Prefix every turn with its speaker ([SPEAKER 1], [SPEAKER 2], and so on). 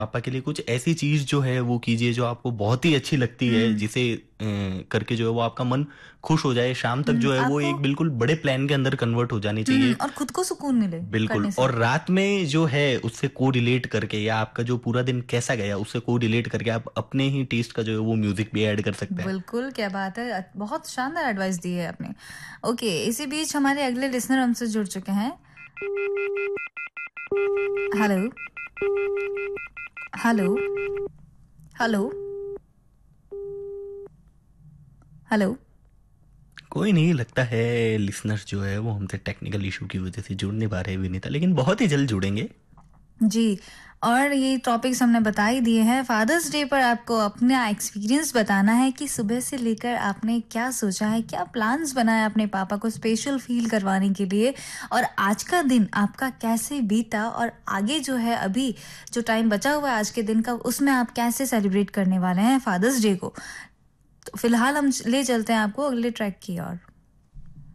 [SPEAKER 1] पापा के लिए कुछ ऐसी चीज जो है वो कीजिए जो आपको बहुत ही अच्छी लगती है,
[SPEAKER 2] हुँ,
[SPEAKER 1] जिसे करके जो है वो आपका मन खुश हो जाए। शाम तक जो है वो
[SPEAKER 2] आपको
[SPEAKER 1] एक बिल्कुल बड़े प्लान के अंदर कन्वर्ट हो जानी चाहिए।
[SPEAKER 2] और खुद को सुकून मिले
[SPEAKER 1] बिल्कुल।
[SPEAKER 2] करने से।
[SPEAKER 1] और रात में जो है उससे को रिलेट करके, या आपका जो पूरा दिन कैसा गया उससे को रिलेट करके, आप अपने ही टेस्ट का जो है वो म्यूजिक भी ऐड कर सकते हैं।
[SPEAKER 2] बिल्कुल, क्या बात है। बहुत शानदार एडवाइस दी है आपने। ओके, इसी बीच हमारे अगले लिसनर हमसे जुड़ चुके हैं। Hello, hello, hello, hello.
[SPEAKER 1] कोई नहीं, लगता है लिसनर्स जो है वो हमसे टेक्निकल इशू की वजह से जुड़ नहीं पा रहे विनीता, लेकिन बहुत ही जल्द जुड़ेंगे।
[SPEAKER 2] जी, और ये टॉपिक्स हमने बता ही दिए हैं। फादर्स डे पर आपको अपना एक्सपीरियंस बताना है कि सुबह से लेकर आपने क्या सोचा है, क्या प्लान्स बनाया अपने पापा को स्पेशल फ़ील करवाने के लिए, और आज का दिन आपका कैसे बीता, और आगे जो है अभी जो टाइम बचा हुआ है आज के दिन का, उसमें आप कैसे सेलिब्रेट करने वाले हैं फादर्स डे को। तो फिलहाल हम ले चलते हैं आपको अगले ट्रैक की ओर।